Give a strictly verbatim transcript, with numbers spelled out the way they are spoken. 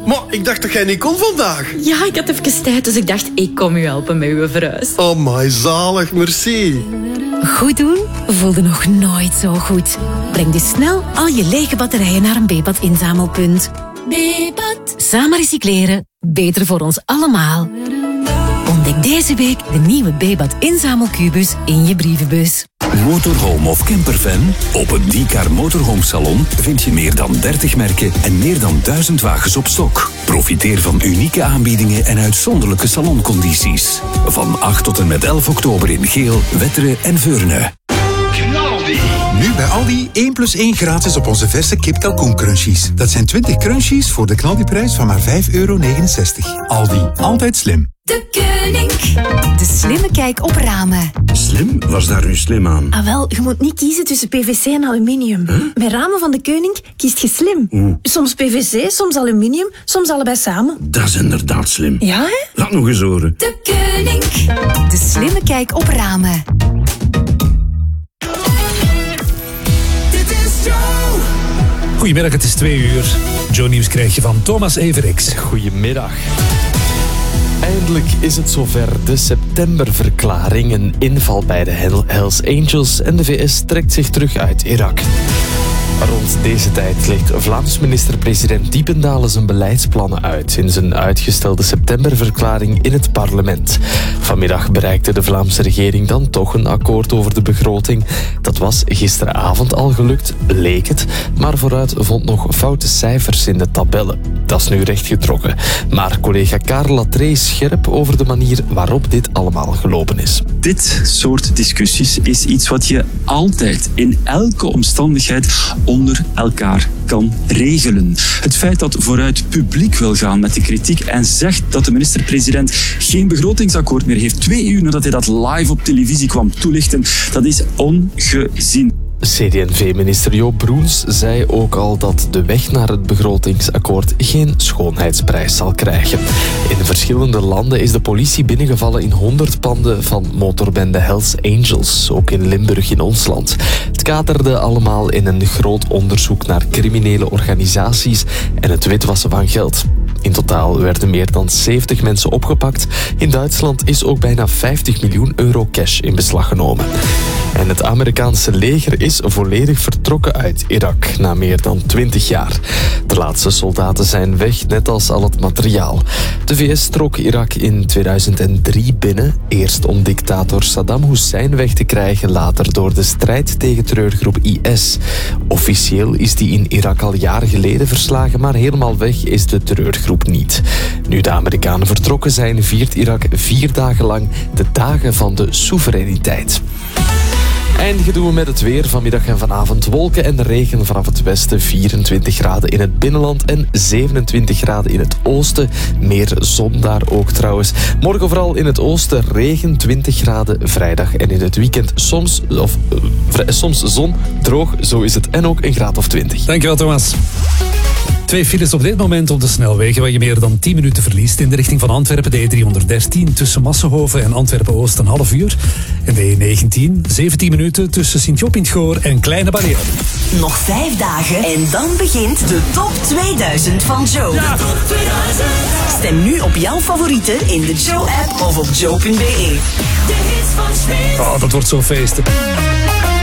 Maar ik dacht dat jij niet kon vandaag. Ja, ik had even tijd, dus ik dacht, ik kom u helpen met uw verhuis. Oh my, zalig, merci. Goed doen voelde nog nooit zo goed. Breng dus snel al je lege batterijen naar een Bebat inzamelpunt. Bebat. Samen recycleren, beter voor ons allemaal. Ontdek deze week de nieuwe Bebat inzamelkubus in je brievenbus. Motorhome of camperfan? Op het Diecar Motorhome Salon vind je meer dan dertig merken en meer dan duizend wagens op stok. Profiteer van unieke aanbiedingen en uitzonderlijke saloncondities. Van acht tot en met elf oktober in Geel, Wetteren en Veurne. Nu bij Aldi één plus één gratis op onze verse kip kalkoen crunchies. Dat zijn twintig crunchies voor de knaldiprijs van maar vijf euro negenenzestig. Aldi, altijd slim. De Koning. De slimme kijk op ramen. Slim? Was daar nu slim aan? Ah wel, je moet niet kiezen tussen P V C en aluminium. Huh? Bij ramen van de Koning kiest je slim. Oeh. Soms P V C, soms aluminium, soms allebei samen. Dat is inderdaad slim. Ja, hè? Laat nog eens horen. De Koning. De slimme kijk op ramen. Goedemiddag, het is twee uur. Joe Nieuws krijg je van Thomas Everix. Goedemiddag. Eindelijk is het zover. De septemberverklaring, een inval bij de Hells Angels en de V S trekt zich terug uit Irak. Rond deze tijd legt Vlaams minister-president Diependalen zijn beleidsplannen uit in zijn uitgestelde septemberverklaring in het parlement. Vanmiddag bereikte de Vlaamse regering dan toch een akkoord over de begroting. Dat was gisteravond al gelukt, leek het, maar vooruit vond nog foute cijfers in de tabellen. Dat is nu rechtgetrokken. Maar collega Karel Latree is scherp over de manier waarop dit allemaal gelopen is. Dit soort discussies is iets wat je altijd in elke omstandigheid onder elkaar kan regelen. Het feit dat Vooruit publiek wil gaan met de kritiek en zegt dat de minister-president geen begrotingsakkoord meer heeft, twee uur nadat hij dat live op televisie kwam toelichten, dat is ongezien. C D en V-minister Joop Broens zei ook al dat de weg naar het begrotingsakkoord geen schoonheidsprijs zal krijgen. In verschillende landen is de politie binnengevallen in honderd panden van motorbende Hells Angels, ook in Limburg in ons land. Het kaderde allemaal in een groot onderzoek naar criminele organisaties en het witwassen van geld. In totaal werden meer dan zeventig mensen opgepakt. In Duitsland is ook bijna vijftig miljoen euro cash in beslag genomen. En het Amerikaanse leger is volledig vertrokken uit Irak na meer dan twintig jaar. De laatste soldaten zijn weg, net als al het materiaal. De V S trok Irak in tweeduizend drie binnen. Eerst om dictator Saddam Hussein weg te krijgen, later door de strijd tegen terreurgroep I S. Officieel is die in Irak al jaren geleden verslagen, maar helemaal weg is de terreurgroep niet. Nu de Amerikanen vertrokken zijn, viert Irak vier dagen lang de dagen van de soevereiniteit. Eindigen doen we met het weer. Vanmiddag en vanavond wolken en regen vanaf het westen. vierentwintig graden in het binnenland en zevenentwintig graden in het oosten. Meer zon daar ook trouwens. Morgen vooral in het oosten regen, twintig graden. Vrijdag en in het weekend soms, of, uh, vrij, soms zon, droog, zo is het. En ook een graad of twintig. Dankjewel Thomas. Twee files op dit moment op de snelwegen waar je meer dan tien minuten verliest. In de richting van Antwerpen de E driehonderddertien tussen Massenhoven en Antwerpen-Oost een half uur. En de E negentien, zeventien minuten tussen Sint-Job in 't Goor en Kleine Barrière. Nog vijf dagen en dan begint de top tweeduizend van Joe. Ja. De top tweeduizend. Stem nu op jouw favorieten in de Joe-app of op joe punt be. Oh, dat wordt zo feesten.